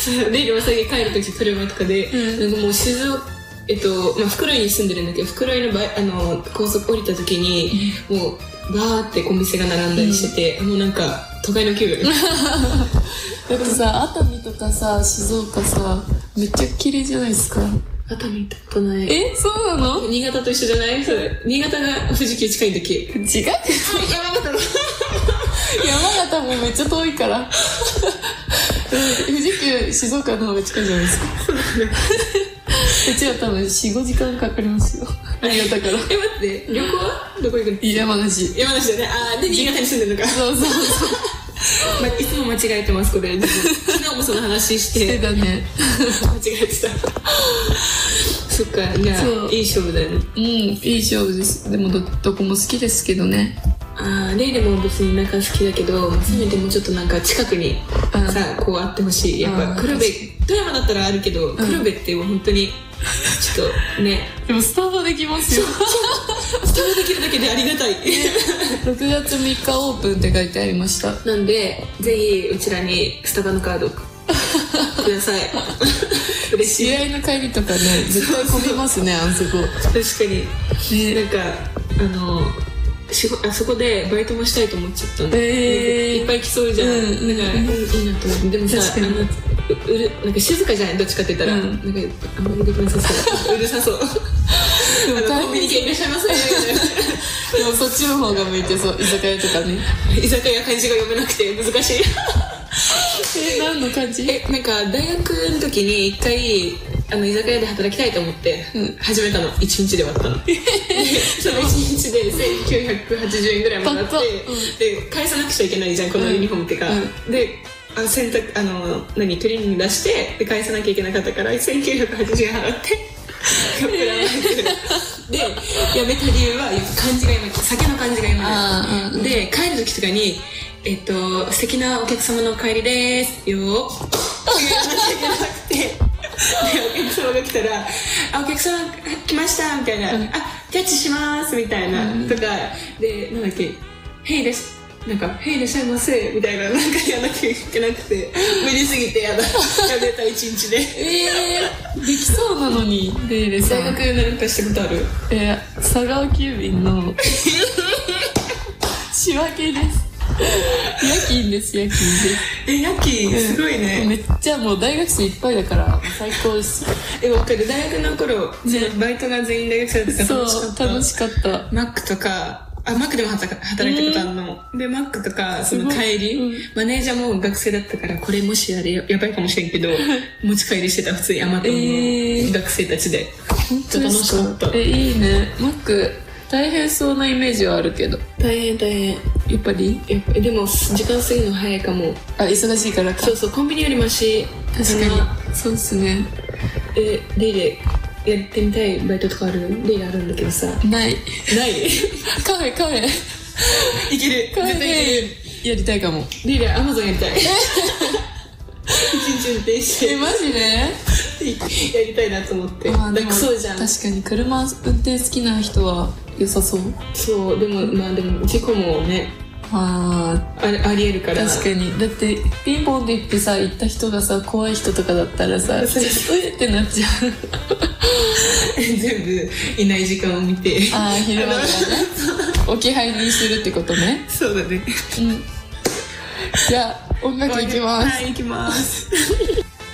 レイルは最近帰るとき車とかで、なんかもう静岡袋井に住んでるんだけど、袋井の高速降りたときに、もうバーってお店が並んだりしてて、もうなんか都会の気分。 だってさ、熱海とかさ、静岡さ、めっちゃ綺麗じゃないですか。 熱海行ったことない。 そうなの？ 新潟と一緒じゃない？それ新潟が富士急近いんだっけ？ 違う。山形もめっちゃ遠いから富士急静岡の方が近いじゃないですか。うちは多分 4,5 時間かかりますよ。新潟から。 待って、旅行はどこ行くの？ 山梨だね。 で新潟に住んでるのか。そういつも間違えてます。これ昨日もその話してだね。 間違えてた。そっか。いや、いい勝負だよね。 いい勝負です。でもどこも好きですけどね。 レイレも別に仲好きだけど、せめてもうちょっとなんか近くにさ、こうあってほしい。やっぱ黒部、富山だったらあるけど、黒部ってもう本当にちょっとね。 でもスタバできますよ。 スタバできるだけでありがたい。 6月3日オープンって書いてありました。 なんでぜひうちらにスタバのカードください。嬉しい。 試合の帰りとかね、絶対混みますね。あそこ確かに、なんかあそこでバイトもしたいと思っちゃったんで、いっぱい来そうじゃん。だからいいなと思って。でもさ、なんか静かじゃない、どっちかって言ったら、なんかあんまりできなさそう。うるさそう。コンビニ系いらっしゃいませ。 でもそっちの方が向いてそう。居酒屋とかね。 居酒屋漢字が読めなくて難しい。 何の感じ？ なんか大学の時に一回居酒屋で働きたいと思って始めたの。1日で終わったの。その1日で1980円ぐらいもらって、で返さなくちゃいけないじゃん、このユニフォームってか。で洗濯クリーニング出してで返さなきゃいけなかったから1980円払ってでやめた理由は漢字が読めない、酒の漢字が読めない。で帰る時とかに素敵なお客様のお帰りですよ言わなきゃいけなくて、でお客様が来たらお客様来ましたみたいな、キャッチしますみたいな、とかでなんだっけ、ヘイですなんかヘイいらっしゃいませみたいな、なんかやらなきゃいけなくて無理すぎてやめた1日で。 できそうなのに。レイレさん大学なんかしたことある？ 佐川急便の仕分けです。夜勤です。夜勤です。 夜勤すごいね。 めっちゃもう大学生いっぱいだから最高です。 わかる。大学の頃、バイトが全員大学生だったから楽しかった。 マックとかマックでも働いたことあるの。でマックとかその帰り、マネージャーも学生だったから、これもしやばいかもしれんけど持ち帰りしてた。普通に余ったもの学生たちで。 本当楽しかった。いいね。マック大変そうなイメージはあるけど。大変。やっぱりでも時間過ぎるの早いかも。 忙しいからか。 そうコンビニよりマシ。 確かにそうっすね。 レイレやってみたいバイトとかある？レイレあるんだけどさ。 ないカフェいける。絶対いける。 やりたいかも。 レイレアマゾンやりたい。一日運転してマジでやりたいなと思って。楽そうじゃん。 確かに車運転好きな人は良さそう。 そうでも事故もねありえるから。 確かに。だってピンポンって言ってさ、行った人がさ怖い人とかだったらさってなっちゃう。 全部いない時間を見て昼間からね置き配にするってことね。 そうだね。 じゃあ音楽いきます。 はい、いきます。